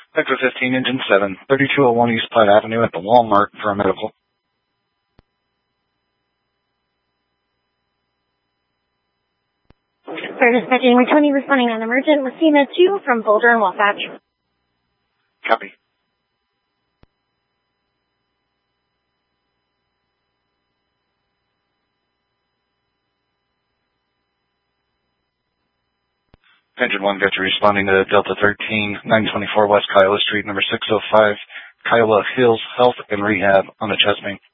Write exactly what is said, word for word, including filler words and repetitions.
Vector fifteen, Engine seven, thirty-two oh one East Platte Avenue at the Walmart for a medical. For dispatching, we're Tony responding on emergent with C M E D two from Boulder and Wasatch. Copy. Engine one, Vector responding to Delta thirteen, nine twenty-four West Kiowa Street, number six oh five, Kiowa Hills Health and Rehab on the chest main.